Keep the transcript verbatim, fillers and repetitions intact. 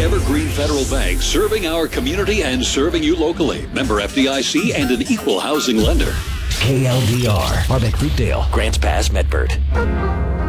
Evergreen Federal Bank, serving our community and serving you locally. Member F D I C and an equal housing lender. K L D R, Arbec Fruitdale, Grants Pass, Medford.